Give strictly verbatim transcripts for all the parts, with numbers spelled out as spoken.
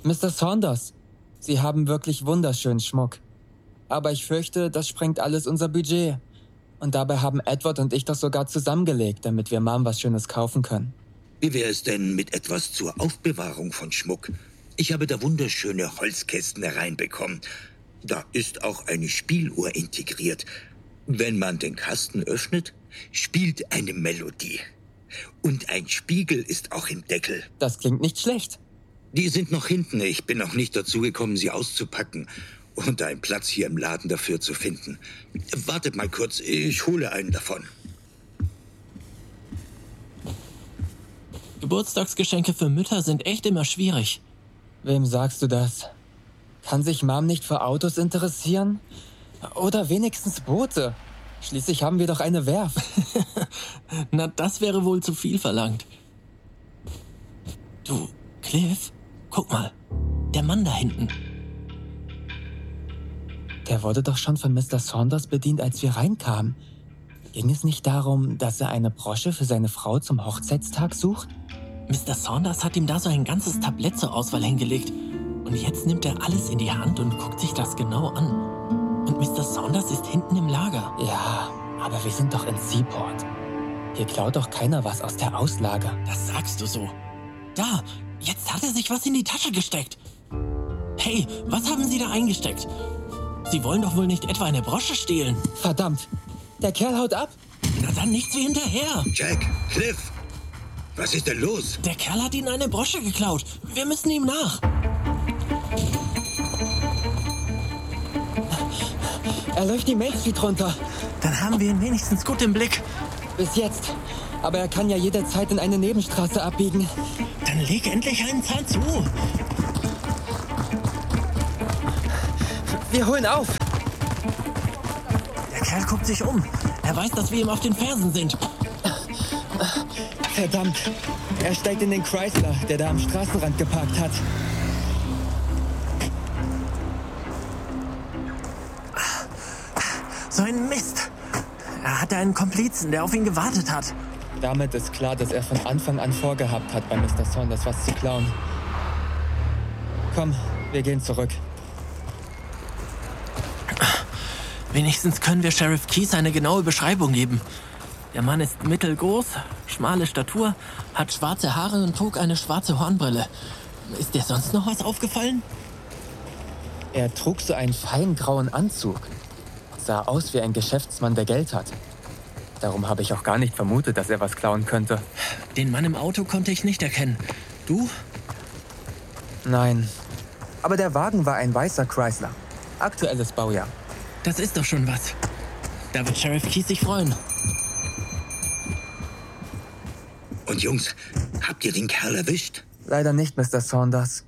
Mister Saunders, Sie haben wirklich wunderschönen Schmuck. Aber ich fürchte, das sprengt alles unser Budget. Und dabei haben Edward und ich das sogar zusammengelegt, damit wir Mom was Schönes kaufen können. Wie wäre es denn mit etwas zur Aufbewahrung von Schmuck? Ich habe da wunderschöne Holzkästen hereinbekommen. Da ist auch eine Spieluhr integriert. Wenn man den Kasten öffnet, spielt eine Melodie. Und ein Spiegel ist auch im Deckel. Das klingt nicht schlecht. Die sind noch hinten. Ich bin noch nicht dazu gekommen, sie auszupacken und einen Platz hier im Laden dafür zu finden. Wartet mal kurz, ich hole einen davon. Geburtstagsgeschenke für Mütter sind echt immer schwierig. Wem sagst du das? Kann sich Mom nicht für Autos interessieren? Oder wenigstens Boote? Schließlich haben wir doch eine Werft. Na, das wäre wohl zu viel verlangt. Du, Cliff, guck mal. Der Mann da hinten. Der wurde doch schon von Mister Saunders bedient, als wir reinkamen. Ging es nicht darum, dass er eine Brosche für seine Frau zum Hochzeitstag sucht? Mister Saunders hat ihm da so ein ganzes Tablett zur Auswahl hingelegt. Und jetzt nimmt er alles in die Hand und guckt sich das genau an. Und Mister Saunders ist hinten im Lager. Ja, aber wir sind doch in Seaport. Hier klaut doch keiner was aus der Auslage. Das sagst du so. Da, jetzt hat er sich was in die Tasche gesteckt. Hey, was haben Sie da eingesteckt? Sie wollen doch wohl nicht etwa eine Brosche stehlen? Verdammt, der Kerl haut ab. Na dann nichts wie hinterher. Jack, Cliff, was ist denn los? Der Kerl hat Ihnen eine Brosche geklaut. Wir müssen ihm nach. Er läuft die Main Street runter. Dann haben wir ihn wenigstens gut im Blick. Bis jetzt. Aber er kann ja jederzeit in eine Nebenstraße abbiegen. Dann leg endlich einen Zahn zu. Wir holen auf. Der Kerl guckt sich um. Er weiß, dass wir ihm auf den Fersen sind. Verdammt. Er steigt in den Chrysler, der da am Straßenrand geparkt hat. So ein Mist. Er hatte einen Komplizen, der auf ihn gewartet hat. Damit ist klar, dass er von Anfang an vorgehabt hat, bei Mister Saunders was zu klauen. Komm, wir gehen zurück. Wenigstens können wir Sheriff Keys eine genaue Beschreibung geben. Der Mann ist mittelgroß, schmale Statur, hat schwarze Haare und trug eine schwarze Hornbrille. Ist dir sonst noch was aufgefallen? Er trug so einen feinen grauen Anzug. Sah aus wie ein Geschäftsmann, der Geld hat. Darum habe ich auch gar nicht vermutet, dass er was klauen könnte. Den Mann im Auto konnte ich nicht erkennen. Du? Nein. Aber der Wagen war ein weißer Chrysler. Aktuelles Baujahr. Das ist doch schon was. Da wird Sheriff Keys sich freuen. Und Jungs, habt ihr den Kerl erwischt? Leider nicht, Mister Saunders.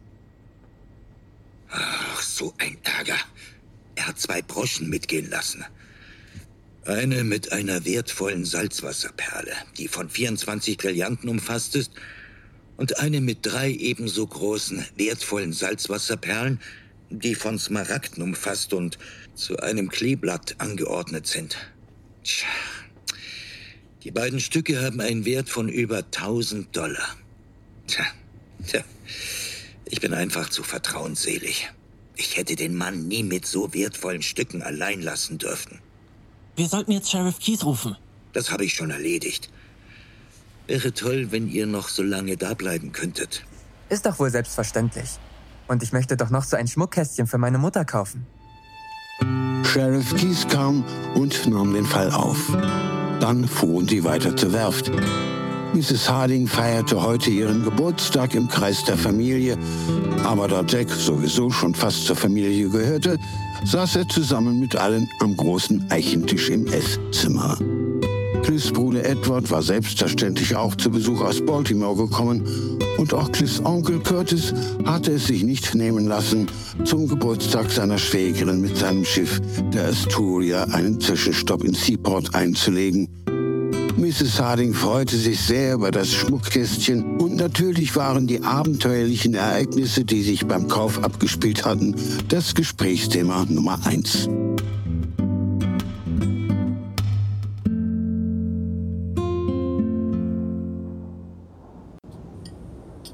Ach, so ein Ärger. Er hat zwei Broschen mitgehen lassen. Eine mit einer wertvollen Salzwasserperle, die von vierundzwanzig Brillanten umfasst ist, und eine mit drei ebenso großen, wertvollen Salzwasserperlen, die von Smaragden umfasst und zu einem Kleeblatt angeordnet sind. Tja, die beiden Stücke haben einen Wert von über tausend Dollar. Tja, tja, ich bin einfach zu vertrauensselig. Ich hätte den Mann nie mit so wertvollen Stücken allein lassen dürfen. Wir sollten jetzt Sheriff Keys rufen. Das habe ich schon erledigt. Wäre toll, wenn ihr noch so lange da bleiben könntet. Ist doch wohl selbstverständlich. Und ich möchte doch noch so ein Schmuckkästchen für meine Mutter kaufen. Sheriff Keys kam und nahm den Fall auf. Dann fuhren sie weiter zur Werft. Misses Harding feierte heute ihren Geburtstag im Kreis der Familie, aber da Jack sowieso schon fast zur Familie gehörte, saß er zusammen mit allen am großen Eichentisch im Esszimmer. Cliffs Bruder Edward war selbstverständlich auch zu Besuch aus Baltimore gekommen und auch Cliffs Onkel Curtis hatte es sich nicht nehmen lassen, zum Geburtstag seiner Schwägerin mit seinem Schiff, der Asturia, einen Zwischenstopp in Seaport einzulegen. Misses Harding freute sich sehr über das Schmuckkästchen und natürlich waren die abenteuerlichen Ereignisse, die sich beim Kauf abgespielt hatten, das Gesprächsthema Nummer eins.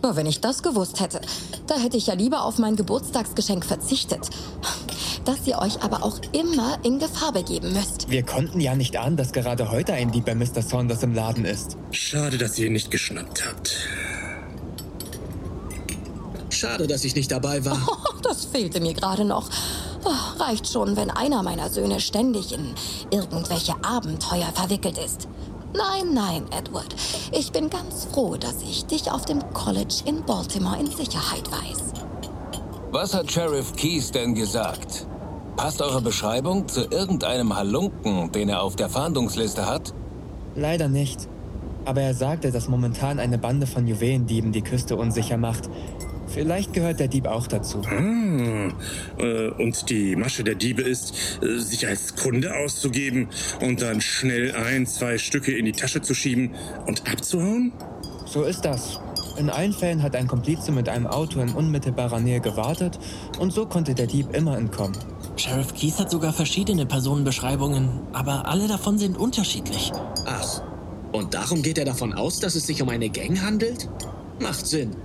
Aber wenn ich das gewusst hätte, da hätte ich ja lieber auf mein Geburtstagsgeschenk verzichtet. Das ihr euch aber auch immer in Gefahr begeben müsst. Wir konnten ja nicht ahnen, dass gerade heute ein Dieb bei Mister Saunders im Laden ist. Schade, dass ihr ihn nicht geschnappt habt. Schade, dass ich nicht dabei war. Oh, das fehlte mir gerade noch. Oh, reicht schon, wenn einer meiner Söhne ständig in irgendwelche Abenteuer verwickelt ist. Nein, nein, Edward. Ich bin ganz froh, dass ich dich auf dem College in Baltimore in Sicherheit weiß. Was hat Sheriff Keyes denn gesagt? Passt eure Beschreibung zu irgendeinem Halunken, den er auf der Fahndungsliste hat? Leider nicht. Aber er sagte, dass momentan eine Bande von Juwelendieben die Küste unsicher macht. Vielleicht gehört der Dieb auch dazu. Ah, äh, und die Masche der Diebe ist, äh, sich als Kunde auszugeben und dann schnell ein, zwei Stücke in die Tasche zu schieben und abzuhauen? So ist das. In allen Fällen hat ein Komplize mit einem Auto in unmittelbarer Nähe gewartet und so konnte der Dieb immer entkommen. Sheriff Keyes hat sogar verschiedene Personenbeschreibungen, aber alle davon sind unterschiedlich. Ach, und darum geht er davon aus, dass es sich um eine Gang handelt? Macht Sinn.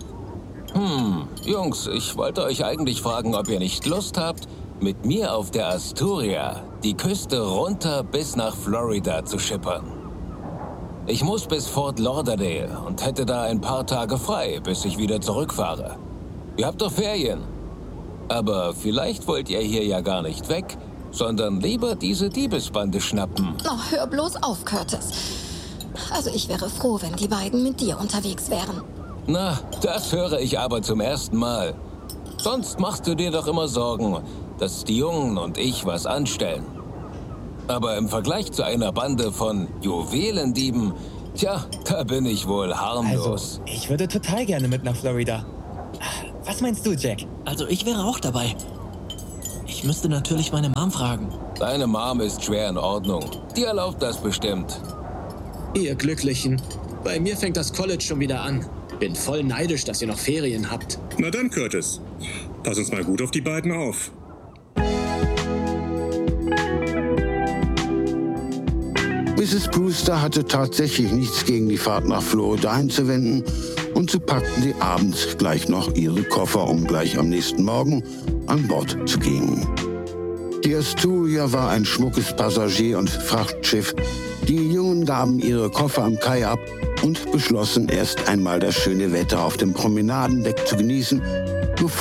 Hm, Jungs, ich wollte euch eigentlich fragen, ob ihr nicht Lust habt, mit mir auf der Astoria die Küste runter bis nach Florida zu schippern. Ich muss bis Fort Lauderdale und hätte da ein paar Tage frei, bis ich wieder zurückfahre. Ihr habt doch Ferien. Aber vielleicht wollt ihr hier ja gar nicht weg, sondern lieber diese Diebesbande schnappen. Oh, hör bloß auf, Curtis. Also ich wäre froh, wenn die beiden mit dir unterwegs wären. Na, das höre ich aber zum ersten Mal. Sonst machst du dir doch immer Sorgen, dass die Jungen und ich was anstellen. Aber im Vergleich zu einer Bande von Juwelendieben, tja, da bin ich wohl harmlos. Also, ich würde total gerne mit nach Florida. Was meinst du, Jack? Also ich wäre auch dabei. Ich müsste natürlich meine Mom fragen. Deine Mom ist schwer in Ordnung. Die erlaubt das bestimmt. Ihr Glücklichen. Bei mir fängt das College schon wieder an. Bin voll neidisch, dass ihr noch Ferien habt. Na dann, Curtis. Pass uns mal gut auf die beiden auf. Misses Brewster hatte tatsächlich nichts gegen die Fahrt nach Florida einzuwenden und sie packten die abends gleich noch ihre Koffer, um gleich am nächsten Morgen an Bord zu gehen. Die Astoria war ein schmuckes Passagier- und Frachtschiff. Die Jungen gaben ihre Koffer am Kai ab und beschlossen, erst einmal das schöne Wetter auf dem Promenadendeck zu genießen,